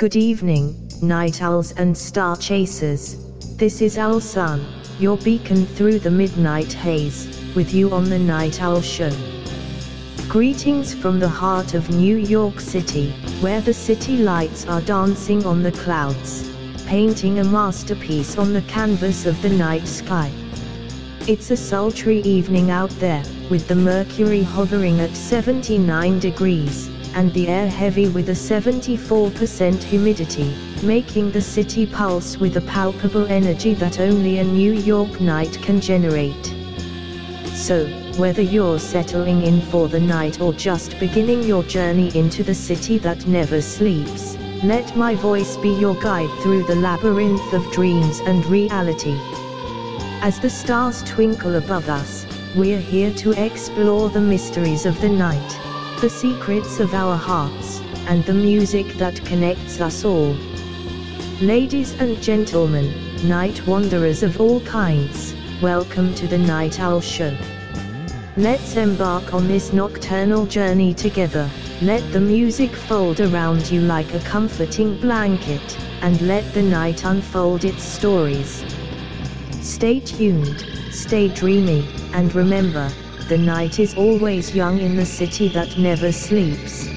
Good evening, night owls and star chasers. This is Owl Sun, your beacon through the midnight haze, with you on the Night Owl Show. Greetings from the heart of New York City, where the city lights are dancing on the clouds, painting a masterpiece on the canvas of the night sky. It's a sultry evening out there, with the mercury hovering at 79 degrees, and the air heavy with a 74% humidity, making the city pulse with a palpable energy that only a New York night can generate. So, whether you're settling in for the night or just beginning your journey into the city that never sleeps, let my voice be your guide through the labyrinth of dreams and reality. As the stars twinkle above us, we're here to explore the mysteries of the night, the secrets of our hearts, and the music that connects us all. Ladies and gentlemen, night wanderers of all kinds, welcome to the Night Owl Show. Let's embark on this nocturnal journey together. Let the music fold around you like a comforting blanket, and let the night unfold its stories. Stay tuned, stay dreamy, and remember, the night is always young in the city that never sleeps.